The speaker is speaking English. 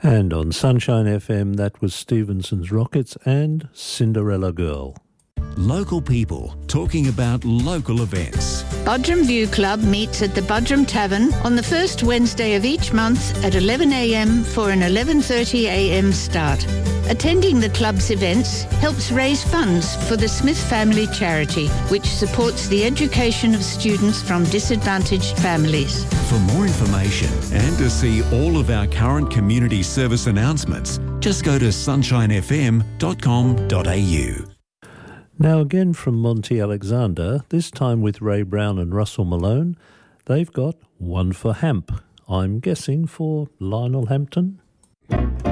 And on Sunshine FM, that was Stevenson's Rockets and Cinderella Girl. Local people talking about local events. Budrum View Club meets at the Budrum Tavern on the first Wednesday of each month at 11 a.m. for an 11:30 a.m. start. Attending the club's events helps raise funds for the Smith Family Charity, which supports the education of students from disadvantaged families. For more information and to see all of our current community service announcements, just go to sunshinefm.com.au. Now again from Monty Alexander, this time with Ray Brown and Russell Malone. They've got One for Hamp. I'm guessing for Lionel Hampton.